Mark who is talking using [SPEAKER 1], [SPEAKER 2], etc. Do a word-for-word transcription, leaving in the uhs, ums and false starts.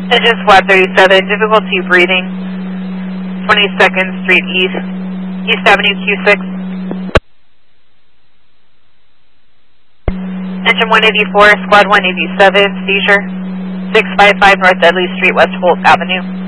[SPEAKER 1] Engine Squad thirty-seven, difficulty breathing, twenty-second Street East, East Avenue Q six. Engine one eighty-four, Squad one eighty-seven, seizure, six five five North Dudley Street, West Holt Avenue.